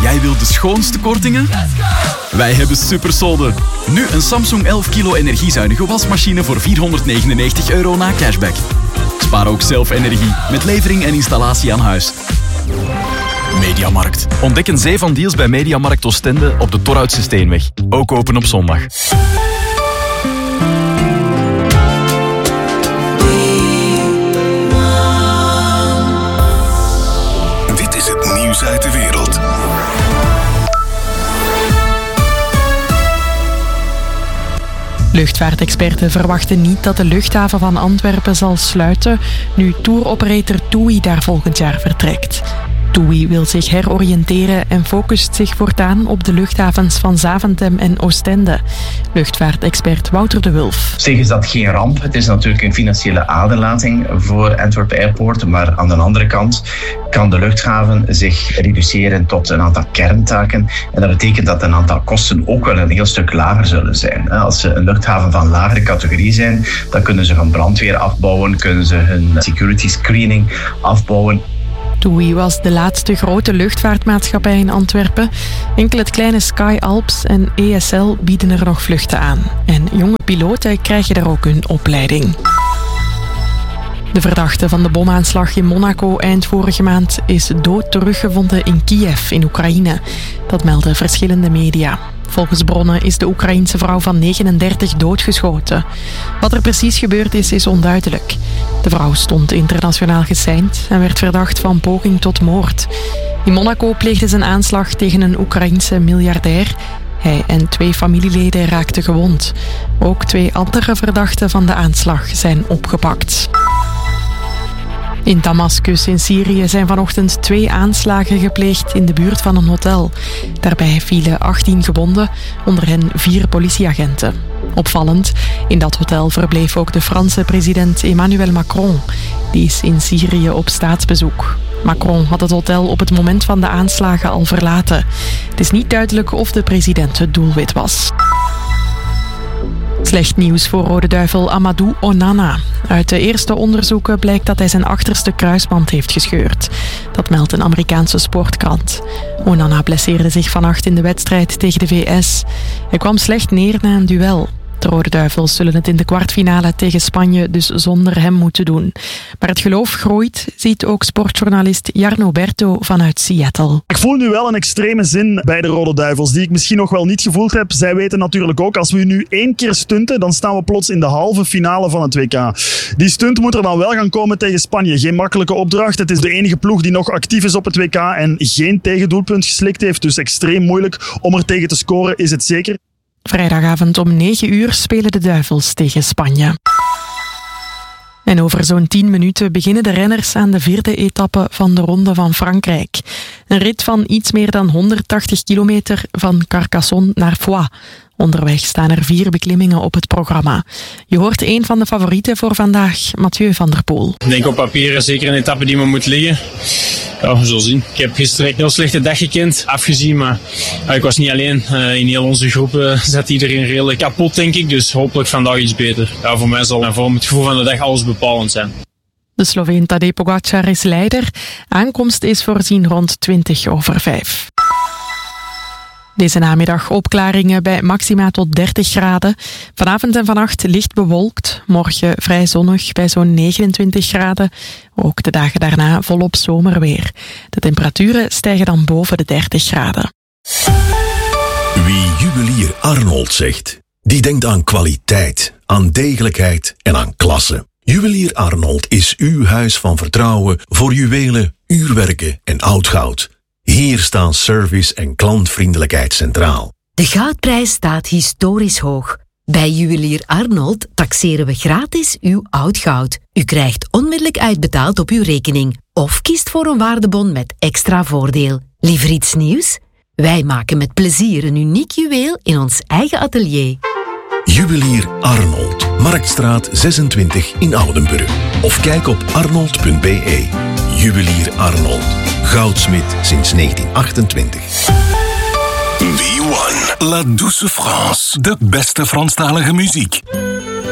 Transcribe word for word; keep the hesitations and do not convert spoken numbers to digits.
Jij wilt de schoonste kortingen? Wij hebben supersolden. Nu een Samsung elf kilo energiezuinige wasmachine voor vierhonderdnegenennegentig euro na cashback. Spaar ook zelf energie met levering en installatie aan huis. Mediamarkt. Ontdek een zee van deals bij Mediamarkt Oostende op de Torhoutse Steenweg. Ook open op zondag. Dit is het nieuws uit de wereld. Luchtvaartexperten verwachten niet dat de luchthaven van Antwerpen zal sluiten nu touroperator TUI daar volgend jaar vertrekt. TUI wil zich heroriënteren en focust zich voortaan op de luchthavens van Zaventem en Oostende. Luchtvaartexpert Wouter de Wulf. Op zich is dat geen ramp. Het is natuurlijk een financiële aderlating voor Antwerp Airport. Maar aan de andere kant kan de luchthaven zich reduceren tot een aantal kerntaken. En dat betekent dat een aantal kosten ook wel een heel stuk lager zullen zijn. Als ze een luchthaven van lagere categorie zijn, dan kunnen ze hun brandweer afbouwen, kunnen ze hun security screening afbouwen. TUI was de laatste grote luchtvaartmaatschappij in Antwerpen. Enkel het kleine Sky Alps en E S L bieden er nog vluchten aan. En jonge piloten krijgen daar ook hun opleiding. De verdachte van de bomaanslag in Monaco eind vorige maand is dood teruggevonden in Kiev in Oekraïne. Dat melden verschillende media. Volgens bronnen is de Oekraïense vrouw van negenendertig doodgeschoten. Wat er precies gebeurd is, is onduidelijk. De vrouw stond internationaal geseind en werd verdacht van poging tot moord. In Monaco pleegde ze een aanslag tegen een Oekraïense miljardair. Hij en twee familieleden raakten gewond. Ook twee andere verdachten van de aanslag zijn opgepakt. In Damascus in Syrië zijn vanochtend twee aanslagen gepleegd in de buurt van een hotel. Daarbij vielen achttien gewonden, onder hen vier politieagenten. Opvallend, in dat hotel verbleef ook de Franse president Emmanuel Macron. Die is in Syrië op staatsbezoek. Macron had het hotel op het moment van de aanslagen al verlaten. Het is niet duidelijk of de president het doelwit was. Slecht nieuws voor Rode Duivel Amadou Onana. Uit de eerste onderzoeken blijkt dat hij zijn achterste kruisband heeft gescheurd. Dat meldt een Amerikaanse sportkrant. Onana blesseerde zich vannacht in de wedstrijd tegen de V S. Hij kwam slecht neer na een duel. De Rode Duivels zullen het in de kwartfinale tegen Spanje dus zonder hem moeten doen. Maar het geloof groeit, ziet ook sportjournalist Jarno Berto vanuit Seattle. Ik voel nu wel een extreme zin bij de Rode Duivels, die ik misschien nog wel niet gevoeld heb. Zij weten natuurlijk ook, als we nu één keer stunten, dan staan we plots in de halve finale van het W K. Die stunt moet er dan wel gaan komen tegen Spanje. Geen makkelijke opdracht. Het is de enige ploeg die nog actief is op het W K en geen tegendoelpunt geslikt heeft. Dus extreem moeilijk om er tegen te scoren, is het zeker. Vrijdagavond om negen uur spelen de Duivels tegen Spanje. En over zo'n tien minuten beginnen de renners aan de vierde etappe van de Ronde van Frankrijk. Een rit van iets meer dan honderdtachtig kilometer van Carcassonne naar Foix. Onderweg staan er vier beklimmingen op het programma. Je hoort een van de favorieten voor vandaag, Mathieu van der Poel. Ik denk op papier zeker een etappe die me moet liggen. Ja, we zullen zien. Ik heb gisteren een heel slechte dag gekend, afgezien, maar ja, ik was niet alleen. Uh, in heel onze groep uh, zat iedereen redelijk kapot, denk ik. Dus hopelijk vandaag iets beter. Ja, voor mij zal en voor het gevoel van de dag alles bepalend zijn. De Sloveen Tadej Pogačar is leider. Aankomst is voorzien rond twintig over vijf. Deze namiddag opklaringen bij maxima tot dertig graden. Vanavond en vannacht licht bewolkt. Morgen vrij zonnig bij zo'n negenentwintig graden. Ook de dagen daarna volop zomerweer. De temperaturen stijgen dan boven de dertig graden. Wie juwelier Arnold zegt, die denkt aan kwaliteit, aan degelijkheid en aan klasse. Juwelier Arnold is uw huis van vertrouwen voor juwelen, uurwerken en oud goud. Hier staan service en klantvriendelijkheid centraal. De goudprijs staat historisch hoog. Bij Juwelier Arnold taxeren we gratis uw oud goud. U krijgt onmiddellijk uitbetaald op uw rekening. Of kiest voor een waardebon met extra voordeel. Liever iets nieuws? Wij maken met plezier een uniek juweel in ons eigen atelier. Juwelier Arnold, Marktstraat zesentwintig in Oudenburg. Of kijk op arnold punt b e. Juwelier Arnold, goudsmid sinds negentien achtentwintig. V één, La Douce France, de beste Franstalige muziek.